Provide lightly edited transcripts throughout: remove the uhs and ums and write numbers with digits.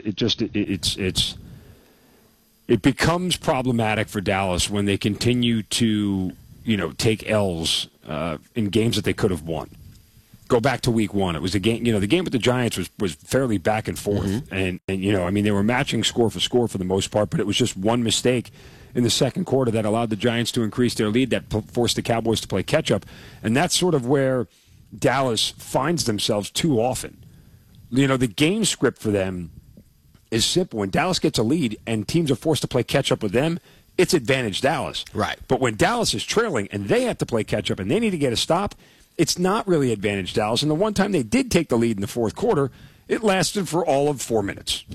it becomes problematic for Dallas when they continue to take L's in games that they could have won. Go back to week one. It was a game. The game with the Giants was fairly back and forth, and they were matching score for the most part, but it was just one mistake in the second quarter that allowed the Giants to increase their lead, that forced the Cowboys to play catch up, and that's sort of where Dallas finds themselves too often. The game script for them is simple. When Dallas gets a lead and teams are forced to play catch up with them, it's advantage Dallas. Right. But when Dallas is trailing and they have to play catch up and they need to get a stop, it's not really advantage Dallas. And the one time they did take the lead in the fourth quarter, it lasted for all of 4 minutes.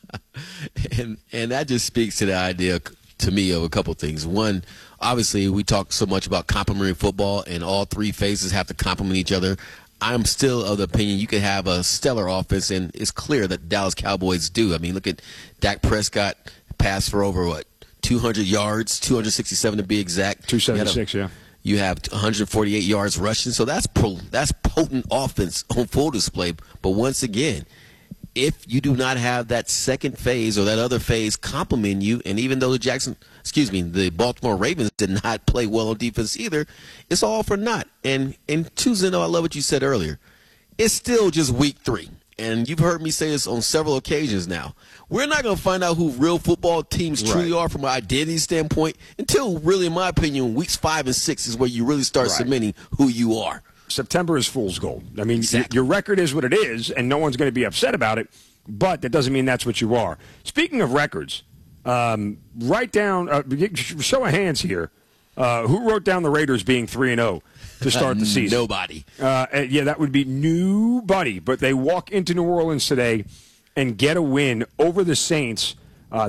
and that just speaks to the idea, to me, of a couple things. One, obviously, we talk so much about complementary football, and all three phases have to complement each other. I'm still of the opinion you can have a stellar offense, and it's clear that Dallas Cowboys do. I mean, look at Dak Prescott, passed for over, 200 yards, 267 to be exact. 276, yeah. You have 148 yards rushing, so that's potent offense on full display. But once again, if you do not have that second phase or that other phase complement you, and even though the Baltimore Ravens did not play well on defense either, it's all for naught. And Tuesday, I love what you said earlier. It's still just week 3. And you've heard me say this on several occasions now. We're not going to find out who real football teams truly are from an identity standpoint until, really, in my opinion, weeks 5 and 6 is where you really start cementing who you are. September is fool's gold. I mean, your record is what it is, and no one's going to be upset about it, but that doesn't mean that's what you are. Speaking of records, write down, show of hands here, who wrote down the Raiders being 3-0 to start the season? Nobody. That would be nobody, but they walk into New Orleans today and get a win over the Saints,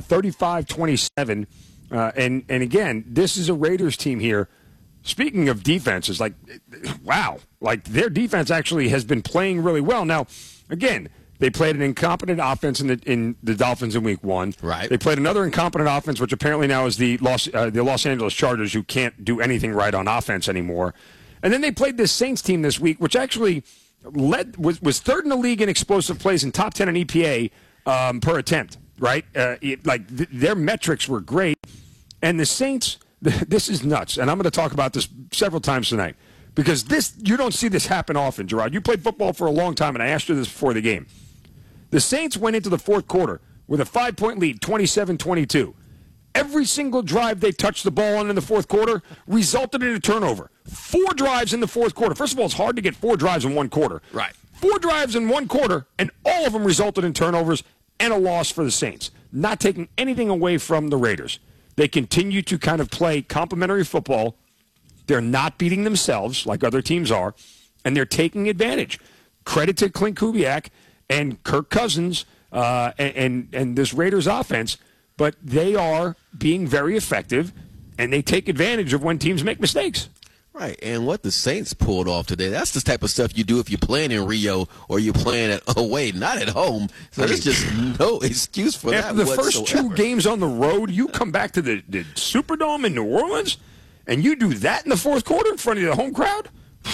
35-27, and again, this is a Raiders team here. Speaking of defenses, wow. Their defense actually has been playing really well. Now, again, they played an incompetent offense in the Dolphins in week 1. Right. They played another incompetent offense, which apparently now is the Los Angeles Chargers, who can't do anything right on offense anymore. And then they played this Saints team this week, which actually was third in the league in explosive plays and top 10 in EPA per attempt, right? Their metrics were great. And the Saints... This is nuts, and I'm going to talk about this several times tonight because you don't see this happen often, Gerard. You played football for a long time, and I asked you this before the game. The Saints went into the fourth quarter with a 5-point lead, 27-22. Every single drive they touched the ball on in the fourth quarter resulted in a turnover. 4 drives in the fourth quarter. First of all, it's hard to get 4 drives in one quarter. Right. 4 drives in one quarter, and all of them resulted in turnovers and a loss for the Saints, not taking anything away from the Raiders. They continue to kind of play complementary football. They're not beating themselves like other teams are, and they're taking advantage. Credit to Clint Kubiak and Kirk Cousins and this Raiders offense, but they are being very effective, and they take advantage of when teams make mistakes. Right, and what the Saints pulled off today, that's the type of stuff you do if you're playing in Rio or you're playing away, not at home. So there's just no excuse for that whatsoever. After the first 2 games on the road, you come back to the Superdome in New Orleans, and you do that in the fourth quarter in front of the home crowd?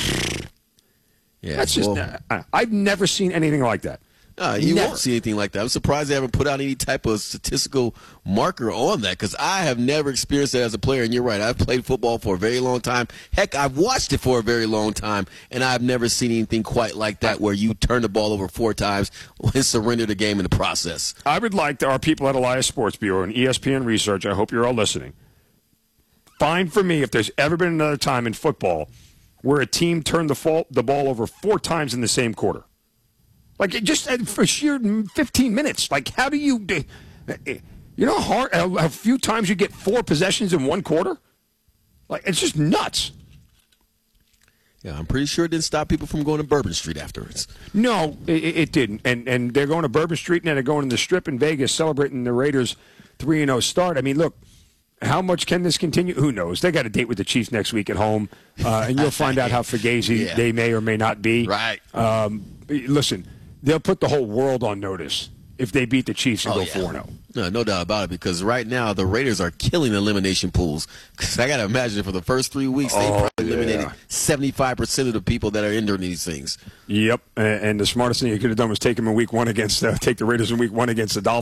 Yeah, that's just I've never seen anything like that. You won't see anything like that. I'm surprised they haven't put out any type of statistical marker on that because I have never experienced that as a player. And you're right. I've played football for a very long time. Heck, I've watched it for a very long time, and I've never seen anything quite like that where you turn the ball over 4 times and surrender the game in the process. I would like our people at Elias Sports Bureau and ESPN Research, I hope you're all listening, find for me if there's ever been another time in football where a team turned the ball over 4 times in the same quarter. Just for sheer 15 minutes. How do you how hard a few times you get 4 possessions in one quarter? It's just nuts. Yeah, I'm pretty sure it didn't stop people from going to Bourbon Street afterwards. No, it didn't. And they're going to Bourbon Street, and then they're going to the Strip in Vegas celebrating the Raiders' 3-0 start. I mean, look, how much can this continue? Who knows? They got a date with the Chiefs next week at home, and you'll find out how fugazi they may or may not be. Right. Listen, they'll put the whole world on notice if they beat the Chiefs and go 4-0. No doubt about it, because right now the Raiders are killing elimination pools. Because I got to imagine for the first 3 weeks, they probably eliminated 75% of the people that are entering these things. Yep, and the smartest thing you could have done was take the Raiders in week 1 against the Dolphins.